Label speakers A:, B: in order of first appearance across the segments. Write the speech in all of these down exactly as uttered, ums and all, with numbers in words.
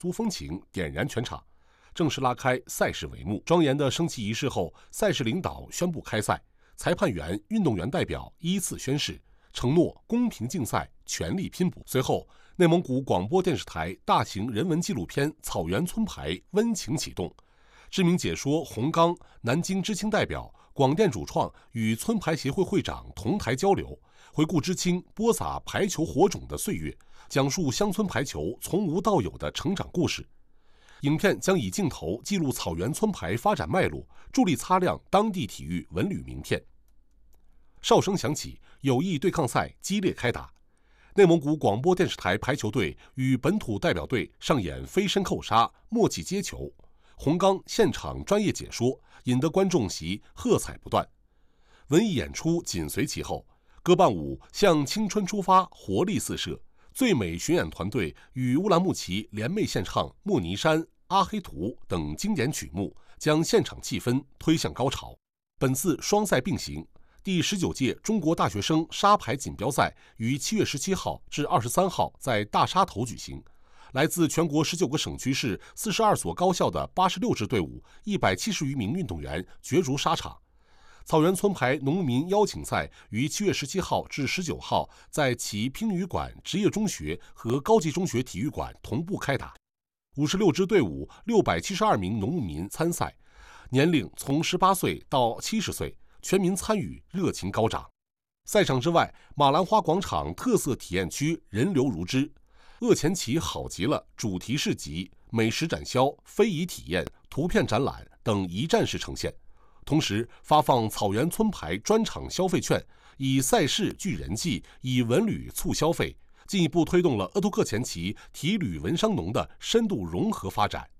A: 族风情点燃全场，正式拉开赛事帷幕。庄严的升旗仪式后，赛事领导宣布开赛，裁判员、运动员代表依次宣誓，承诺公平竞赛，全力拼搏。随后，内蒙古广播电视台大型人文纪录片《草原村牌》温情启动，知名解说洪刚、南京知青代表、广电主创与村排协会会长同台交流，回顾知青播撒排球火种的岁月，讲述乡村排球从无到有的成长故事。影片将以镜头记录草原村排发展脉络，助力擦亮当地体育文旅名片。哨声响起，友谊对抗赛激烈开打。内蒙古广播电视台排球队与本土代表队上演飞身扣杀、默契接球，洪刚现场专业解说，引得观众席喝彩不断。文艺演出紧随其后，歌伴舞向青春出发，活力四射。最美巡演团队与乌兰牧骑联袂献唱《莫尼山》《阿黑图》等经典曲目，将现场气氛推向高潮。本次双赛并行，第十九届中国大学生沙排锦标赛于七月十七号至二十三号在大沙头举行。来自全国十九个省区市四十二所高校的八十六支队伍，一百七十余名运动员角逐沙场。草原村排农民邀请赛于七月十七号至十九号在其乒羽馆职业中学和高级中学体育馆同步开打。五十六支队伍，六百七十二名农民参赛，年龄从十八岁到七十岁，全民参与，热情高涨。赛场之外，马兰花广场特色体验区人流如织，鄂前旗好极了主题市集、美食展销、非遗体验、图片展览等一站式呈现。同时发放草原村排专场消费券，以赛事聚人气，以文旅促消费，进一步推动了鄂图克前旗体旅文商农的深度融合发展。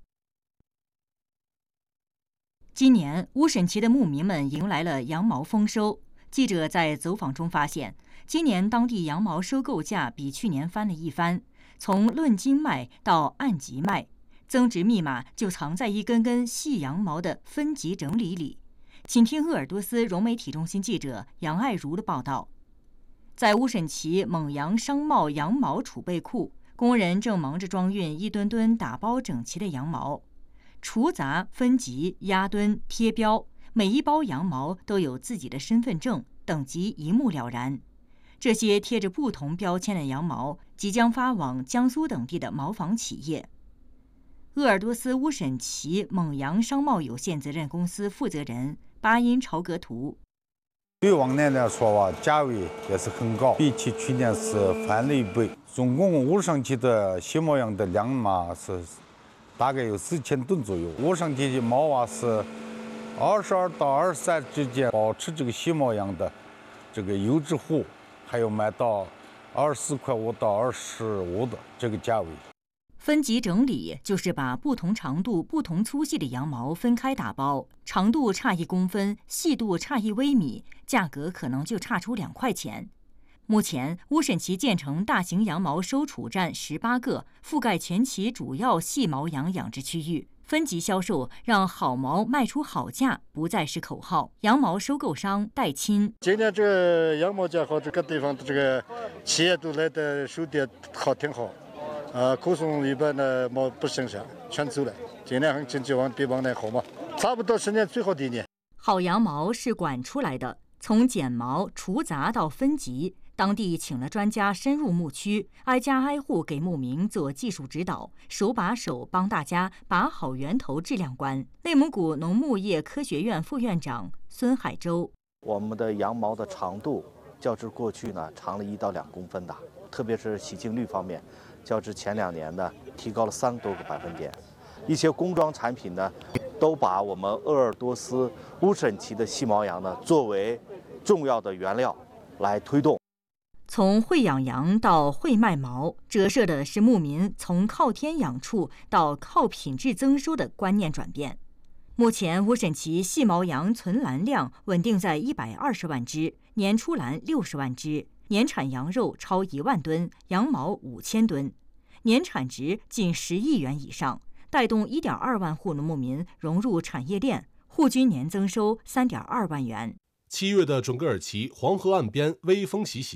B: 今年乌审旗的牧民们迎来了羊毛丰收。记者在走访中发现，今年当地羊毛收购价比去年翻了一番，从论斤卖到按级卖，增值密码就藏在一根根细羊毛的分级整理里。请听鄂尔多斯融媒体中心记者杨爱如的报道。在乌审旗蒙阳商贸羊毛储备库，工人正忙着装运一吨吨打包整齐的羊毛，除杂、分级、压吨、贴标，每一包羊毛都有自己的身份证，等级一目了然。这些贴着不同标签的羊毛即将发往江苏等地的毛纺企业。鄂尔多斯乌审旗蒙阳商贸有限责任公司负责人巴音朝格图：
C: 对往年来说吧，价位也是很高，比起去年是翻了一倍。总共乌审旗的细毛羊的量嘛是大概有四千吨左右。乌审旗的毛啊是二十二到二十三之间，保持这个细毛羊的这个优质货，还有卖到二十四块五到二十五的这个价位。
B: 分级整理就是把不同长度、不同粗细的羊毛分开打包，长度差一公分，细度差一微米，价格可能就差出两块钱。目前，乌审旗建成大型羊毛收储站十八个，覆盖全旗主要细毛羊养殖区域。分级销售让好毛卖出好价不再是口号。羊毛收购商戴钦：
D: 今年这个羊毛价好，这个地方的这个企业都来的收的好，挺好。呃，可松一般的毛不剩下，全走了。今年很经济往比往年好嘛，差不多十年最好的一年。
B: 好羊毛是管出来的，从剪毛、除杂到分级，当地请了专家深入牧区，挨家挨户给牧民做技术指导，手把手帮大家把好源头质量关。内蒙古农牧业科学院副院长孙海洲：
E: 我们的羊毛的长度较之过去呢长了一到两公分的，特别是洗净率方面，较之前两年呢提高了三多个百分点。一些工装产品呢，都把我们鄂尔多斯乌审旗的细毛羊呢作为重要的原料来推动。
B: 从会养羊到会卖毛，折射的是牧民从靠天养畜到靠品质增收的观念转变。目前乌审旗细毛羊存栏量稳定在一百二十万只，年出栏六十万只，年产羊肉超一万吨，羊毛五千吨，年产值近十亿元以上，带动一点二万户农牧民融入产业链，户均年增收三点二万元。
A: 七月的准噶尔旗黄河岸边微风习习，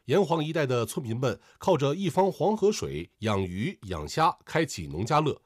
A: 沿黄一带的村民们靠着一方黄河水养鱼养虾，开启农家乐。